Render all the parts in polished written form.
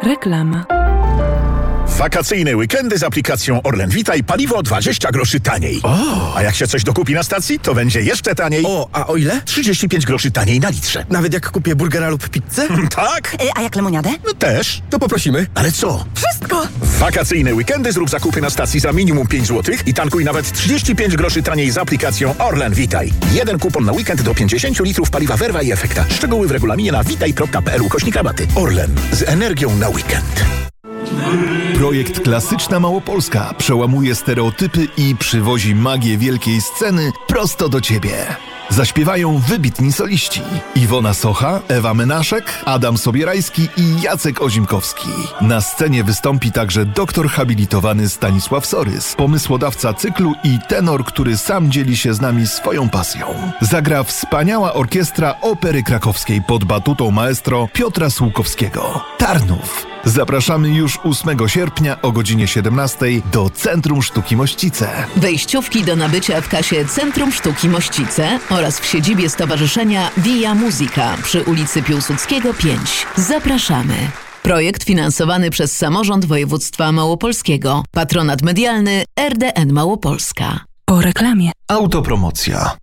Reklama. Wakacyjne weekendy z aplikacją Orlen Witaj, paliwo 20 groszy taniej. A jak się coś dokupi na stacji, to będzie jeszcze taniej. A o ile? 35 groszy taniej na litrze. Nawet jak kupię burgera lub pizzę? Tak? A jak lemoniadę? No też. To poprosimy. Ale co? Wszystko! W wakacyjne weekendy zrób zakupy na stacji za minimum 5 zł i tankuj nawet 35 groszy taniej z aplikacją Orlen Witaj. Jeden kupon na weekend do 50 litrów paliwa Verva i Efekta. Szczegóły w regulaminie na witaj.pl/rabaty. Orlen. Z energią na weekend. Projekt Klasyczna Małopolska przełamuje stereotypy i przywozi magię wielkiej sceny prosto do Ciebie. Zaśpiewają wybitni soliści: Iwona Socha, Ewa Menaszek, Adam Sobierajski i Jacek Ozimkowski. Na scenie wystąpi także doktor habilitowany Stanisław Sorys, pomysłodawca cyklu i tenor, który sam dzieli się z nami swoją pasją. Zagra wspaniała orkiestra Opery Krakowskiej pod batutą maestro Piotra Słukowskiego. Tarnów. Zapraszamy już 8 sierpnia o godzinie 17 do Centrum Sztuki Mościce. Wejściówki do nabycia w kasie Centrum Sztuki Mościce oraz w siedzibie Stowarzyszenia Via Musica przy ulicy Piłsudskiego 5. Zapraszamy. Projekt finansowany przez Samorząd Województwa Małopolskiego. Patronat medialny RDN Małopolska. Po reklamie. Autopromocja.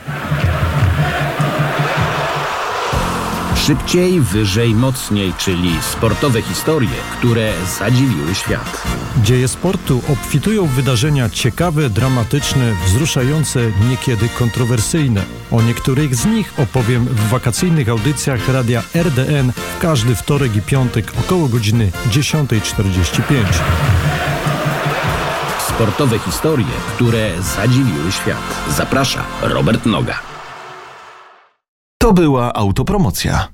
Szybciej, wyżej, mocniej, czyli sportowe historie, które zadziwiły świat. Dzieje sportu obfitują w wydarzenia ciekawe, dramatyczne, wzruszające, niekiedy kontrowersyjne. O niektórych z nich opowiem w wakacyjnych audycjach radia RDN w każdy wtorek i piątek około godziny 10:45. Sportowe historie, które zadziwiły świat. Zaprasza Robert Noga. To była autopromocja.